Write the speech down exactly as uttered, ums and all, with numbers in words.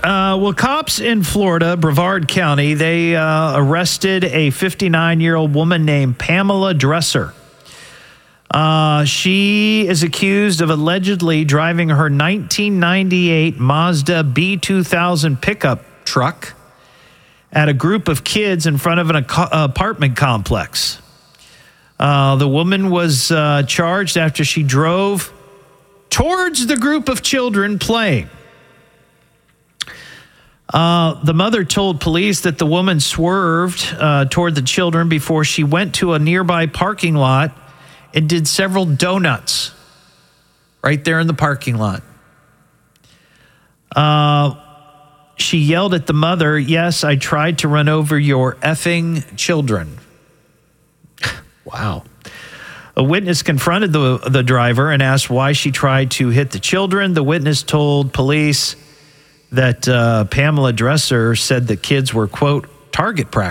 Uh, well, cops in Florida, Brevard County, they uh, arrested a fifty-nine-year-old woman named Pamela Dresser. Uh, she is accused of allegedly driving her nineteen ninety-eight Mazda B two thousand pickup truck at a group of kids in front of an apartment complex. Uh, the woman was uh, charged after she drove towards the group of children playing. Uh, the mother told police that the woman swerved uh, toward the children before she went to a nearby parking lot and did several donuts right there in the parking lot. Uh, she yelled at the mother, "Yes, I tried to run over your effing children." Wow. A witness confronted the, the driver and asked why she tried to hit the children. The witness told police that uh, Pamela Dresser said the kids were, quote, target practice.